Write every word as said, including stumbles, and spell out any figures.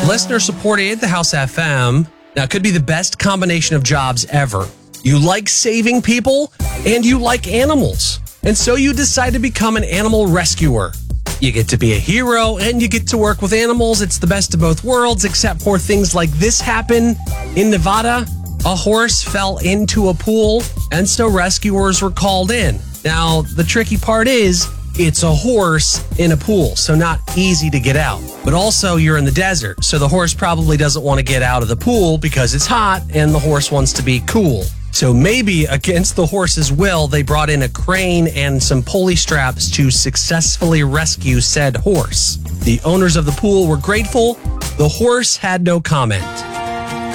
Listener supported the House F M. Now, it could be the best combination of jobs ever. You like saving people and you like animals. And so you decide to become an animal rescuer. You get to be a hero and you get to work with animals. It's the best of both worlds, except for things like this happen in Nevada. A horse fell into a pool, and so rescuers were called in. Now, the tricky part is it's a horse in a pool, so not easy to get out. But also, you're in the desert, so the horse probably doesn't want to get out of the pool because it's hot and the horse wants to be cool. So maybe against the horse's will, they brought in a crane and some pulley straps to successfully rescue said horse. The owners of the pool were grateful. The horse had no comment.